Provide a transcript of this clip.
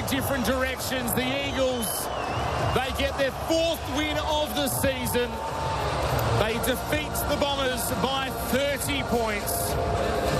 different directions. The Eagles, they get their 4th win of the season. They defeat the Bombers by 30 points.